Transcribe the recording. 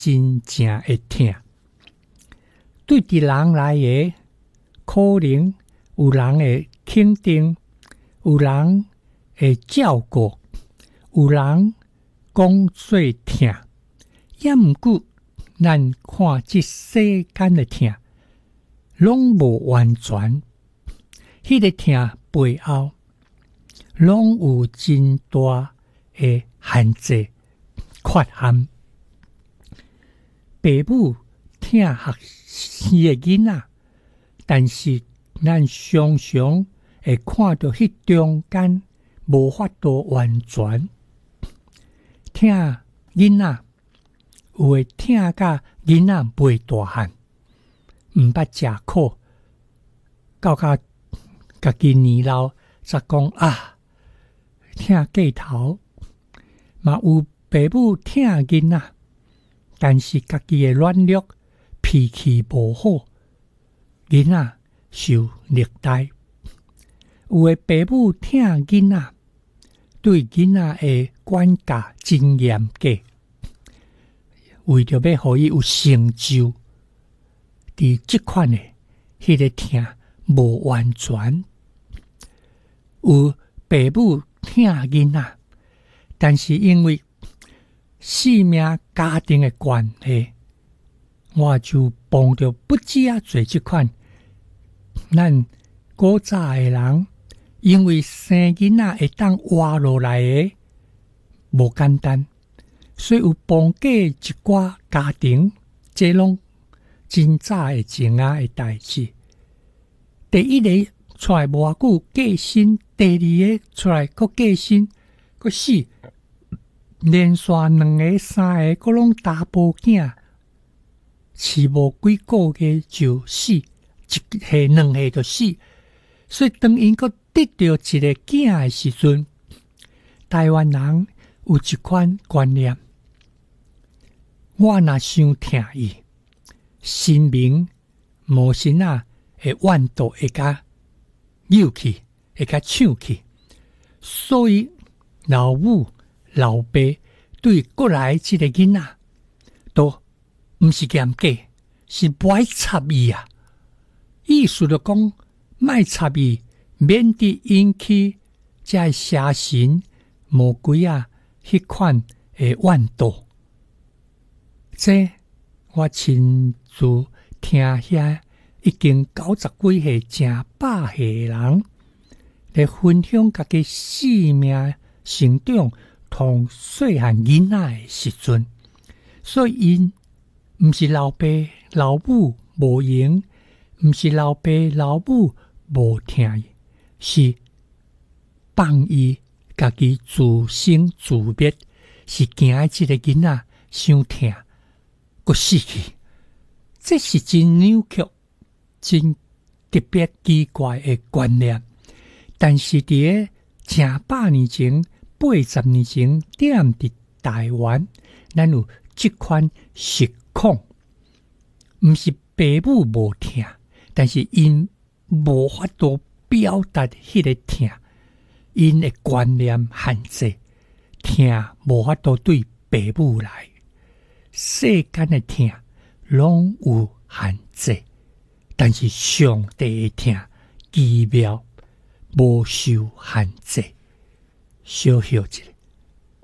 真正会疼。对伫人来的，可能有人会肯定，有人会照顾，有人讲做疼，也毋过咱看这世间的疼，拢无完全。迄个疼背后，拢有真大的限制、缺陷。父母疼学伊的囡仔，但是咱常常会看到迄中间无法度完全。疼囡仔，有的疼甲囡仔未大汉，毋捌食苦，到家己年老才讲啊，疼过头。嘛有父母疼囡仔，但是家己的软弱、脾气无好，囡仔受虐待。有的父母疼囡仔，对囡仔的管教真严格，为着要互伊有成就，伫即款的迄个疼无完全。有父母疼囡仔，但是因为性命家庭的关系，我就碰到不止啊做即款。咱古早的人，因为生囡仔会当活落来的无简单，所以有碰过一寡家庭，这拢真早的前仔的代志。第一个出来无偌久过身，第二个出来佫过身，佫死，连续2个、3个，佫拢查甫囝，饲无几个月就死，一岁2岁就死。所以当因佫得到一个囝的时阵，台湾人有一款观念：我若伤疼伊，生命无神啊会怨妒，会甲扭去，会甲抢去。所以老母老爸对过来这个囡仔，都毋是严格，是不爱插伊啊。意思就讲，莫插伊，免得引起这邪神魔鬼啊迄款的怨妒。这我亲自听遐已经90几岁、正100岁的人来分享家己生命成长同细汉囡仔的时阵，所以因毋是老爸老母无用，毋是老爸老母无疼伊，是放伊家己自生自灭，是惊即个囡仔伤疼，佫死去。这是真扭曲、真特别奇怪的观念。但是伫个正100年前、80年前，踮伫台湾，咱有即款实况，毋是父母无疼，但是因无法度表达迄个疼，因的观念限制，疼无法度对父母来。世间的疼拢有限制，但是上帝的疼奇妙，无受限制。小休一下。